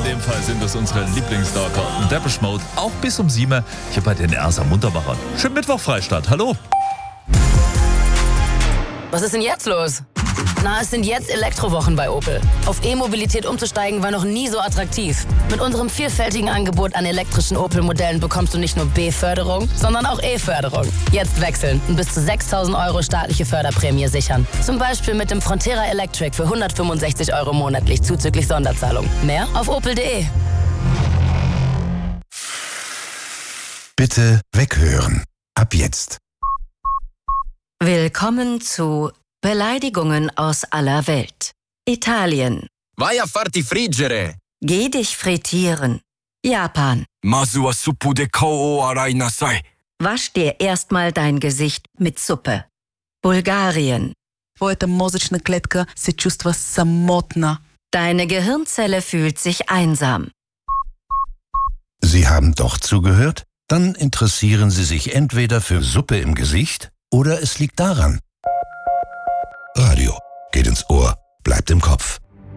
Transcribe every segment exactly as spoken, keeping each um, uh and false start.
In dem Fall sind es unsere Lieblingsstalker. Depeche Mode, auch bis um sieben hier bei den R S A Muntermachern. Schönen Mittwoch, Freistadt. Hallo. Was ist denn jetzt los? Na, es sind jetzt Elektrowochen bei Opel. Auf E-Mobilität umzusteigen war noch nie so attraktiv. Mit unserem vielfältigen Angebot an elektrischen Opel-Modellen bekommst du nicht nur B-Förderung, sondern auch E-Förderung. Jetzt wechseln und bis zu sechstausend Euro staatliche Förderprämie sichern. Zum Beispiel mit dem Frontera Electric für hundertfünfundsechzig Euro monatlich zuzüglich Sonderzahlung. Mehr auf opel punkt de. Bitte weghören. Ab jetzt. Willkommen zu Beleidigungen aus aller Welt. Italien. Vai a farti friggere. Geh dich frittieren. Japan. Masu wa suppu de kao o arai nasai. Wasch dir erstmal dein Gesicht mit Suppe. Bulgarien. Твоята мозъчна клетка се чувства самотна. Deine Gehirnzelle fühlt sich einsam. Sie haben doch zugehört? Dann interessieren Sie sich entweder für Suppe im Gesicht oder es liegt daran. Radio geht ins Ohr, bleibt im Kopf.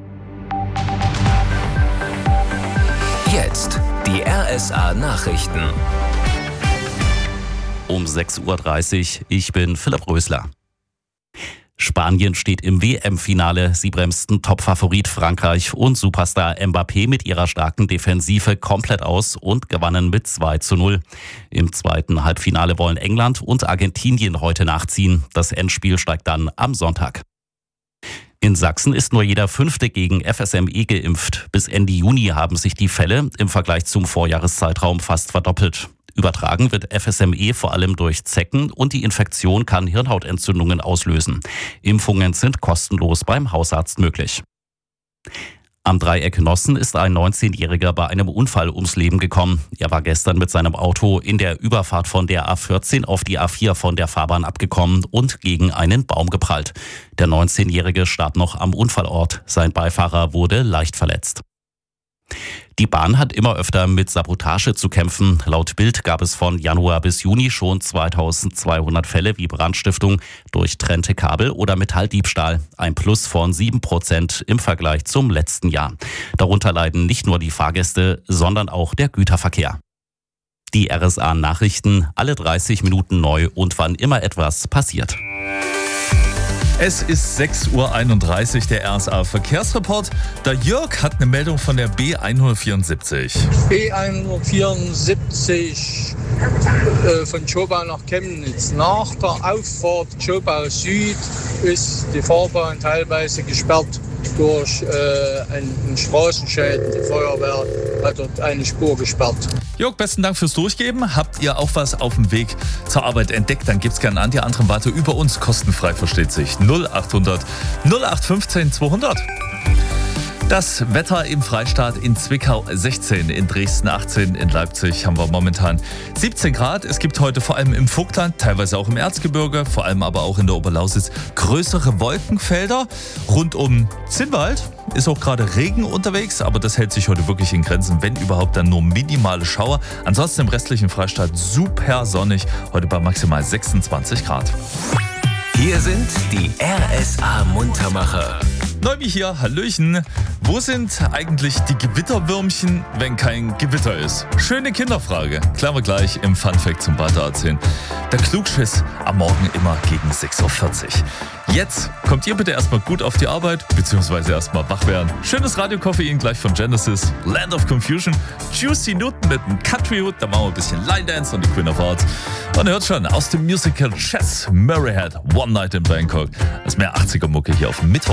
Jetzt die R S A Nachrichten. Um sechs Uhr dreißig, ich bin Philipp Rösler. Spanien steht im W M-Finale. Sie bremsten Topfavorit Frankreich und Superstar Mbappé mit ihrer starken Defensive komplett aus und gewannen mit zwei zu null. Im zweiten Halbfinale wollen England und Argentinien heute nachziehen. Das Endspiel steigt dann am Sonntag. In Sachsen ist nur jeder Fünfte gegen F S M E geimpft. Bis Ende Juni haben sich die Fälle im Vergleich zum Vorjahreszeitraum fast verdoppelt. Übertragen wird F S M E vor allem durch Zecken und die Infektion kann Hirnhautentzündungen auslösen. Impfungen sind kostenlos beim Hausarzt möglich. Am Dreieck Nossen ist ein neunzehnjähriger bei einem Unfall ums Leben gekommen. Er war gestern mit seinem Auto in der Überfahrt von der A vierzehn auf die A vier von der Fahrbahn abgekommen und gegen einen Baum geprallt. Der neunzehnjährige starb noch am Unfallort. Sein Beifahrer wurde leicht verletzt. Die Bahn hat immer öfter mit Sabotage zu kämpfen. Laut Bild gab es von Januar bis Juni schon zweitausendzweihundert Fälle wie Brandstiftung, durchtrennte Kabel oder Metalldiebstahl. Ein Plus von sieben Prozent im Vergleich zum letzten Jahr. Darunter leiden nicht nur die Fahrgäste, sondern auch der Güterverkehr. Die R S A-Nachrichten alle dreißig Minuten neu und wann immer etwas passiert. Es ist sechs Uhr einunddreißig, der R S A-Verkehrsreport. Der Jörg hat eine Meldung von der B hundertvierundsiebzig. B hundertvierundsiebzig äh, von Schobau nach Chemnitz. Nach der Auffahrt Schobau Süd ist die Fahrbahn teilweise gesperrt durch äh, einen Straßenschäden. Die Feuerwehr hat dort eine Spur gesperrt. Jörg, besten Dank fürs Durchgeben. Habt ihr auch was auf dem Weg zur Arbeit entdeckt, dann gibt's gerne an die anderen weiter über uns. Kostenfrei, versteht sich. null achthundert null acht fünfzehn zweihundert. Das Wetter im Freistaat: in Zwickau sechzehn, in Dresden achtzehn, in Leipzig haben wir momentan siebzehn Grad. Es gibt heute vor allem im Vogtland, teilweise auch im Erzgebirge, vor allem aber auch in der Oberlausitz größere Wolkenfelder. Rund um Zinnwald ist auch gerade Regen unterwegs, aber das hält sich heute wirklich in Grenzen, wenn überhaupt dann nur minimale Schauer. Ansonsten im restlichen Freistaat super sonnig, heute bei maximal sechsundzwanzig Grad. Hier sind die R S A Muntermacher. Neubi hier, Hallöchen. Wo sind eigentlich die Gewitterwürmchen, wenn kein Gewitter ist? Schöne Kinderfrage. Klären wir gleich im Funfact zum Weitererzählen. Der Klugschiss am Morgen immer gegen sechs Uhr vierzig. Jetzt kommt ihr bitte erstmal gut auf die Arbeit, beziehungsweise erstmal wach werden. Schönes Radiokoffein gleich von Genesis, Land of Confusion, Juicy Newton mit dem Country Hood, da machen wir ein bisschen Line Dance und die Queen of Hearts. Und ihr hört schon, aus dem Musical Chess, Murray Head, One Night in Bangkok. Das ist mehr achtziger Mucke hier auf dem Mittwoch.